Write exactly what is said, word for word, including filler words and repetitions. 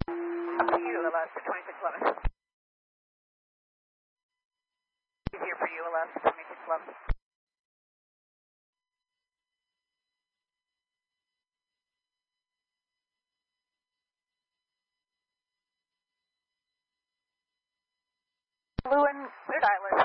Up to you, Alaska twenty-six eleven. Easier for you, Alaska twenty-six eleven. Blue and cleared Island.